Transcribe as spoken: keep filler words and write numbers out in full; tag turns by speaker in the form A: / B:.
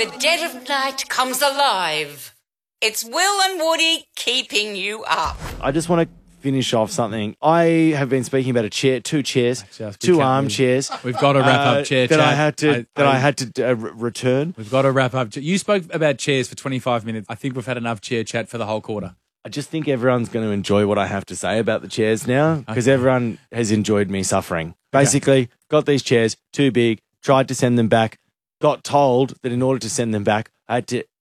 A: the dead of night comes alive. It's Will and Woody keeping you up.
B: I just want to finish off something. I have been speaking about a chair, two chairs, two armchairs.
C: We've got to wrap
B: uh,
C: up chair
B: that
C: chat.
B: I had to
C: I,
B: that
C: I,
B: I had to uh, return.
C: We've got to wrap up. You spoke about chairs for twenty-five minutes. I think we've had enough chair chat for the whole quarter.
B: I just think everyone's going to enjoy what I have to say about the chairs now because
C: Okay.
B: everyone has enjoyed me suffering. Basically, got these chairs too big, tried to send them back, got told that in order to send them back, I had to